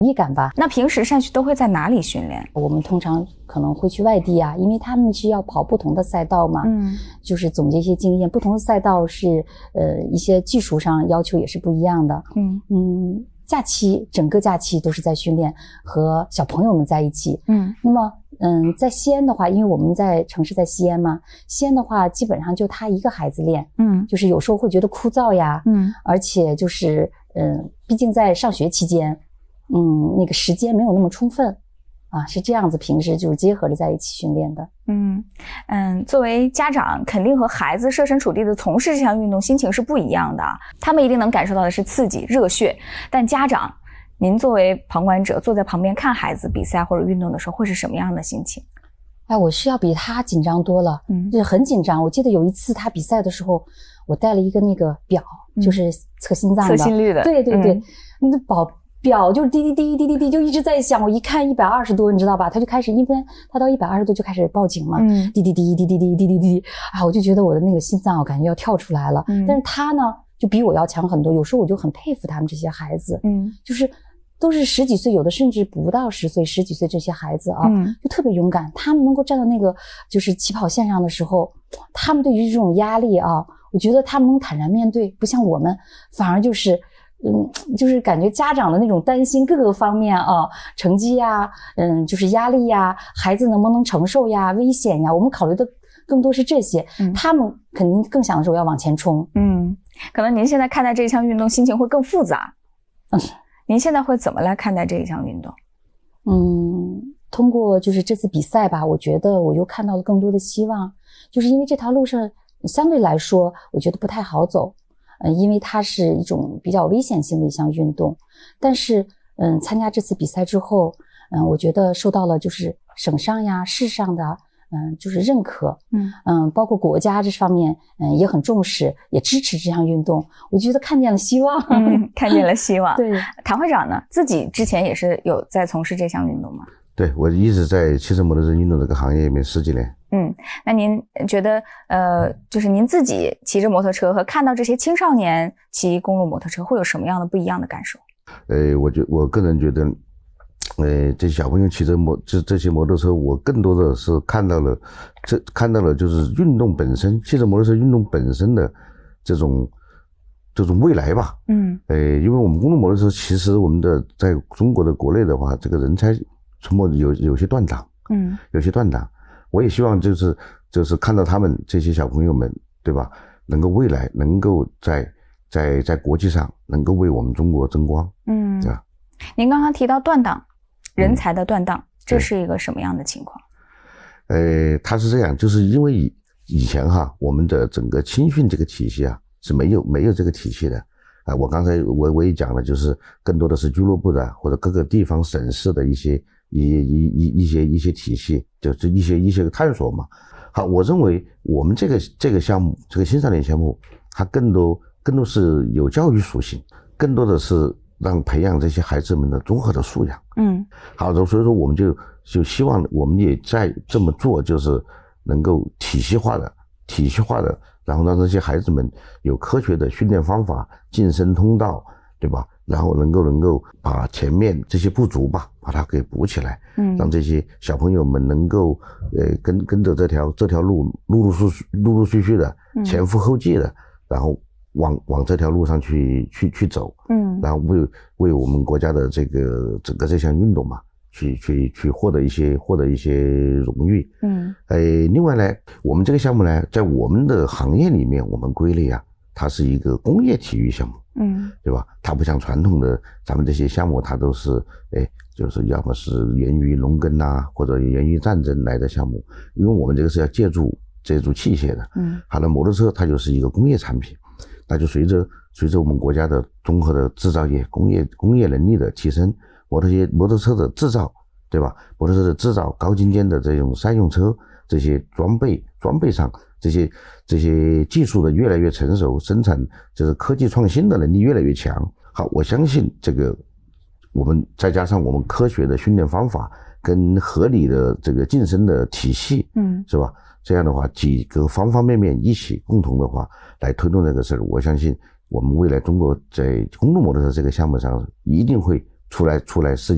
意感吧。 那平时上去都会在哪里训练？ 我们通常可能会去外地啊，因为他们是要跑不同的赛道嘛，就是总结一些经验。不同的赛道是一些技术上要求也是不一样的。假期整个假期都是在训练，和小朋友们在一起。那么在西安的话，因为我们在城市在西安嘛，西安的话基本上就他一个孩子练，就是有时候会觉得枯燥呀，而且就是毕竟在上学期间，那个时间没有那么充分啊，是这样子，平时就是结合着在一起训练的。 作为家长，肯定和孩子设身处地的从事这项运动，心情是不一样的。他们一定能感受到的是刺激、热血，但家长，您作为旁观者，坐在旁边看孩子比赛或者运动的时候，会是什么样的心情？ 我是要比他紧张多了，就是很紧张。我记得有一次他比赛的时候，我带了一个那个表，就是测心脏的、 测心率的。对， 那表就是滴滴滴滴滴滴就一直在响，我一看120多，你知道吧？他就开始，因为他到120多就开始报警嘛，滴滴滴滴滴滴滴滴滴，我就觉得我的那个心脏我感觉要跳出来了。但是他呢就比我要强很多，有时候我就很佩服他们这些孩子，就是都是10几岁，有的甚至不到10岁，10几岁这些孩子啊，就特别勇敢。他们能够站到那个就是起跑线上的时候，他们对于这种压力啊，我觉得他们能坦然面对，不像我们，反而就是感觉家长的那种担心各个方面啊，成绩呀，就是压力呀，孩子能不能承受呀，危险呀，我们考虑的更多是这些。他们肯定更想的是我要往前冲。 可能您现在看待这项运动心情会更复杂。您现在会怎么来看待这一项运动？ 通过就是这次比赛吧，我觉得我又看到了更多的希望，就是因为这条路上相对来说我觉得不太好走，因为它是一种比较危险性的一项运动。但是参加这次比赛之后，我觉得受到了就是省上呀市上的就是认可，包括国家这方面也很重视，也支持这项运动。我觉得看见了希望。 看见了希望。 对。 谭会长呢，自己之前也是有在从事这项运动吗？ 对，我一直在汽车摩托车运动这个行业里面10几年。 那您觉得就是您自己骑着摩托车和看到这些青少年骑公路摩托车会有什么样的不一样的感受？ 我个人觉得这小朋友骑着这些摩托车，我更多的是看到了就是运动本身，汽车摩托车运动本身的这种未来吧。因为我们公路摩托车其实我们的在中国的国内的话，这个人才出没有些断档，有些断档。我也希望就是看到他们这些小朋友们，对吧？能够未来能够在国际上能够为我们中国争光。对吧？ 您刚刚提到断档，人才的断档，这是一个什么样的情况？ 它是这样，就是因为以前我们的整个青训这个体系是没有这个体系的。我刚才我也讲了，就是更多的是俱乐部的或者各个地方省市的一些体系，就是一些探索嘛。好，我认为我们这个项目，这个青少年项目，它更多是有教育属性，更多的是让培养这些孩子们的综合的素养。好的，所以说我们就希望我们也在这么做，就是能够体系化的，然后让这些孩子们有科学的训练方法、晋升通道，对吧？然后能够把前面这些不足吧，把它给补起来，让这些小朋友们能够跟着这条路陆陆续续的前赴后继的，然后往这条路上去走，然后为我们国家的这个整个这项运动嘛，去获得一些荣誉。另外呢，我们这个项目呢，在我们的行业里面，我们归类它是一个工业体育项目，对吧？它不像传统的咱们这些项目，它都是就是要么是源于农耕或者源于战争来的项目，因为我们这个是要借助器械的。好的，摩托车它就是一个工业产品，那就随着我们国家的综合的制造业工业能力的提升，摩托车的制造，对吧？摩托车的制造，高精尖的这种商用车，这些装备上这些技术的越来越成熟，生产就是科技创新的能力越来越强。好，我相信这个我们再加上我们科学的训练方法跟合理的这个晋升的体系，是吧？这样的话，几个方方面面一起共同的话来推动这个事儿，我相信我们未来中国在公路摩托车这个项目上一定会出来世界